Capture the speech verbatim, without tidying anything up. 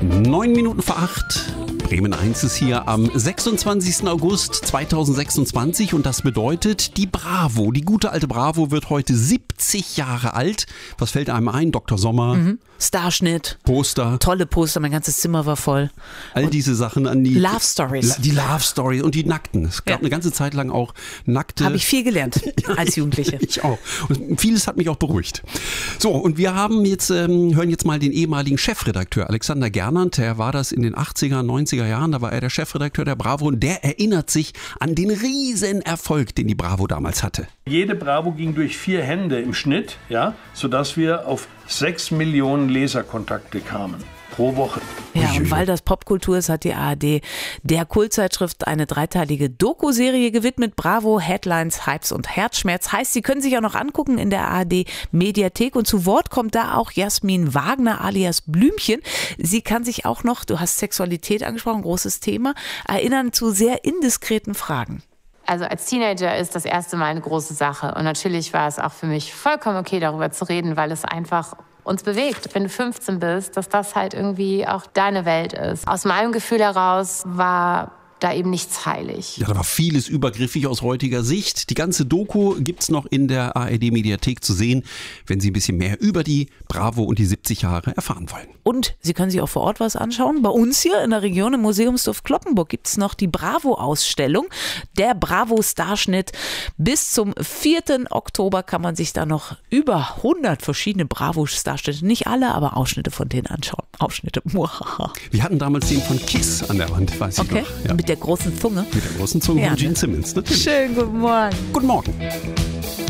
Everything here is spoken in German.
Neun Minuten vor acht. Bremen eins ist hier am sechsundzwanzigsten August zweitausendsechsundzwanzig und das bedeutet, die Bravo, die gute alte Bravo wird heute siebzig Jahre alt. Was fällt einem ein? Doktor Sommer, Mhm. Starschnitt, Poster, tolle Poster, mein ganzes Zimmer war voll. all Und diese Sachen an die Love Stories. Die Love Stories und die Nackten. Es gab Ja. eine ganze Zeit lang auch nackte. Habe ich viel gelernt als Jugendliche. Ich auch. Und vieles hat mich auch beruhigt. So, und wir haben jetzt, ähm, hören jetzt mal den ehemaligen Chefredakteur Alexander Gernand. Der war das in den achtziger, neunziger Jahren. Da war er der Chefredakteur der Bravo und der erinnert sich an den riesen Erfolg, den die Bravo damals hatte. Jede Bravo ging durch vier Hände im Schnitt, ja, sodass wir auf sechs Millionen Leserkontakte kamen pro Woche. Ja, und weil das Popkultur ist, hat die A R D der Kultzeitschrift eine dreiteilige Doku-Serie gewidmet. Bravo, Headlines, Hypes und Herzschmerz. Heißt, Sie können sich auch noch angucken in der A R D-Mediathek. Und zu Wort kommt da auch Jasmin Wagner alias Blümchen. Sie kann sich auch noch, du hast Sexualität angesprochen, großes Thema, erinnern zu sehr indiskreten Fragen. Also als Teenager ist das erste Mal eine große Sache. Und natürlich war es auch für mich vollkommen okay, darüber zu reden, weil es einfach uns bewegt, wenn du fünfzehn bist, dass das halt irgendwie auch deine Welt ist. Aus meinem Gefühl heraus war da eben nichts heilig. Ja, da war vieles übergriffig aus heutiger Sicht. Die ganze Doku gibt's noch in der A R D-Mediathek zu sehen, wenn Sie ein bisschen mehr über die Bravo und die siebzig Jahre erfahren wollen. Und Sie können sich auch vor Ort was anschauen. Bei uns hier in der Region im Museumsdorf Cloppenburg gibt es noch die Bravo-Ausstellung, der Bravo-Starschnitt. Bis zum vierten Oktober kann man sich da noch über hundert verschiedene Bravo-Starschnitte, nicht alle, aber Ausschnitte von denen anschauen. Ausschnitte. Wir hatten damals den von Kiss an der Wand, weiß Okay, ich noch. Ja. mit der großen Zunge. Mit der großen Zunge Ja, von Gene ne? Simmons, natürlich. Schönen guten Morgen. Guten Morgen.